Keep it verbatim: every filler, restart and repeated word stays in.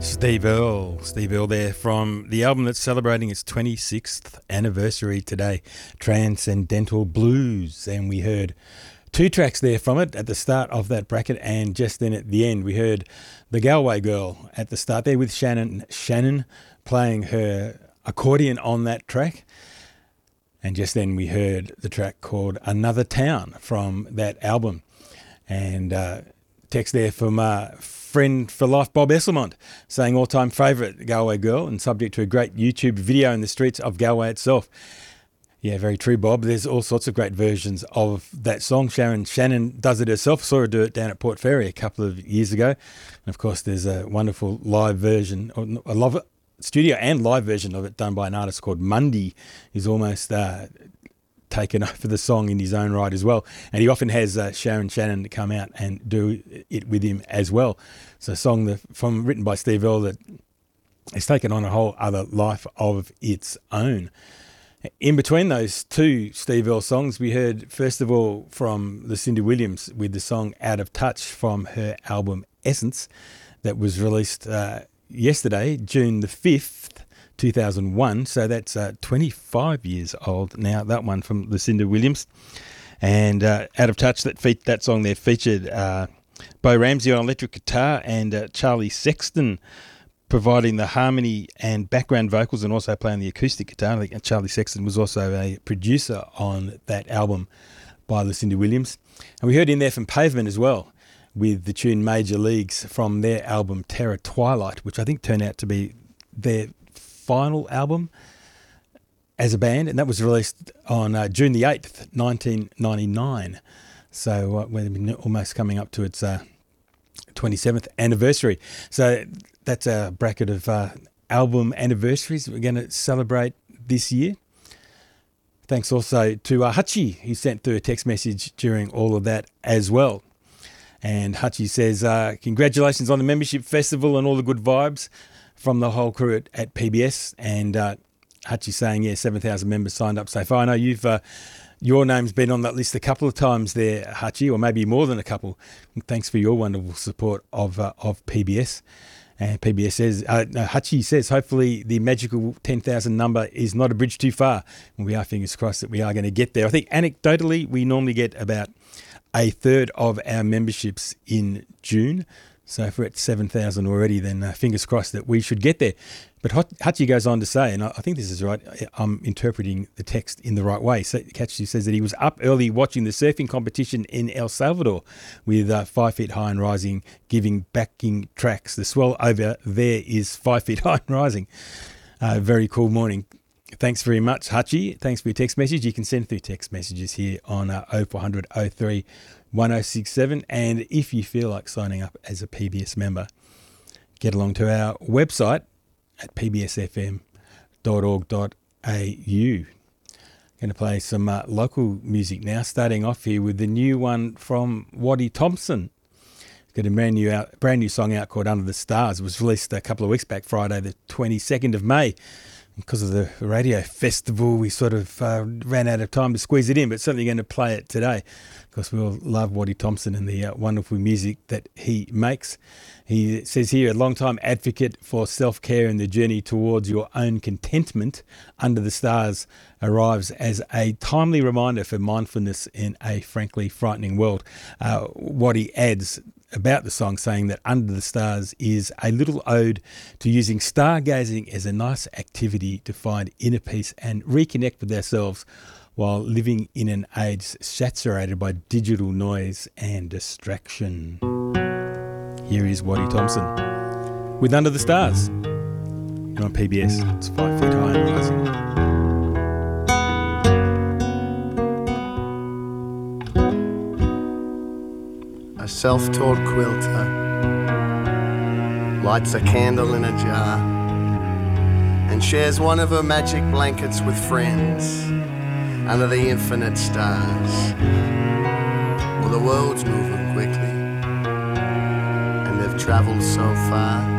Steve Earle, Steve Earle there from the album that's celebrating its twenty-sixth anniversary today, Transcendental Blues. And we heard two tracks there from it at the start of that bracket, and just then at the end we heard The Galway Girl at the start there with Shannon Shannon playing her accordion on that track. And just then we heard the track called Another Town from that album. And uh, text there from uh, friend for life Bob Esselmont saying all-time favourite Galway Girl and subject to a great YouTube video in the streets of Galway itself. Yeah, very true, Bob. There's all sorts of great versions of that song. Sharon Shannon does it herself. Saw her do it down at Port Fairy a couple of years ago. And of course, there's a wonderful live version, a live studio and live version of it done by an artist called Mundy. He's almost uh, taken over the song in his own right as well. And he often has uh, Sharon Shannon to come out and do it with him as well. It's a song that, from written by Steve Earle that has taken on a whole other life of its own. In between those two Steve Earle songs, we heard first of all from Lucinda Williams with the song Out of Touch from her album Essence that was released uh, yesterday, June the fifth, two thousand one. So that's uh, twenty-five years old now, that one from Lucinda Williams. And uh, Out of Touch, that fe- that song there featured uh, Bo Ramsey on electric guitar and uh, Charlie Sexton providing the harmony and background vocals and also playing the acoustic guitar. I think Charlie Sexton was also a producer on that album by Lucinda Williams. And we heard in there from Pavement as well with the tune Major Leagues from their album Terror Twilight, which I think turned out to be their final album as a band, and that was released on uh, June the eighth, nineteen ninety-nine. So uh, we're almost coming up to its uh, twenty-seventh anniversary. So that's a bracket of uh, album anniversaries we're going to celebrate this year. Thanks also to uh, Hutchie, who sent through a text message during all of that as well. And Hutchie says, uh, congratulations on the membership festival and all the good vibes from the whole crew at, at P B S. And uh, Hutchie saying, yeah, seven thousand members signed up so far. I know you've uh, your name's been on that list a couple of times there, Hutchie, or maybe more than a couple. Thanks for your wonderful support of uh, of P B S. And P B S says, uh, no, Hutchie says, hopefully the magical ten thousand number is not a bridge too far. And we are, fingers crossed, that we are going to get there. I think anecdotally, we normally get about a third of our memberships in June. So if we're at seven thousand already, then uh, fingers crossed that we should get there. But Hutchie goes on to say, and I think this is right, I'm interpreting the text in the right way. So Hutchie says that he was up early watching the surfing competition in El Salvador with uh, Five Feet High and Rising giving backing tracks. The swell over there is Five Feet High and Rising. Uh, very cool morning. Thanks very much, Hutchie. Thanks for your text message. You can send through text messages here on uh, oh four hundred oh three one oh six seven. And if you feel like signing up as a P B S member, get along to our website at p b s f m dot org dot a u. Going to play some uh, local music now, starting off here with the new one from Waddy Thompson. He's got a brand new, out, brand new song out called Under the Stars. It was released a couple of weeks back, Friday the twenty-second of May. Because of the radio festival, we sort of uh, ran out of time to squeeze it in, but certainly going to play it today because we all love Waddy Thompson and the uh, wonderful music that he makes. He says here, a long-time advocate for self-care and the journey towards your own contentment, Under the Stars arrives as a timely reminder for mindfulness in a frankly frightening world. Uh, Waddy adds about the song, saying that Under the Stars is a little ode to using stargazing as a nice activity to find inner peace and reconnect with ourselves while living in an age saturated by digital noise and distraction. Here is Waddy Thompson with Under the Stars. And on P B S, it's Five Feet High and Rising. A self-taught quilter lights a candle in a jar and shares one of her magic blankets with friends under the infinite stars. Well, the world's moving quickly and they've travelled so far.